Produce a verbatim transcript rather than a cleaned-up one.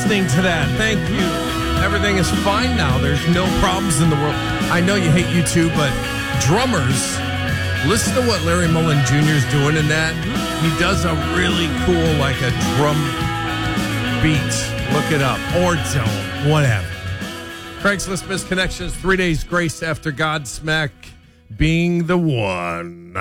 listening to that. Thank you. Everything is fine now. There's no problems in the world. I know you hate U two, but drummers, listen to what Larry Mullen Junior is doing in that. He does a really cool, like a drum beat. Look it up. Or don't. Whatever. Craigslist Misconnections, three days grace after Godsmack being the one.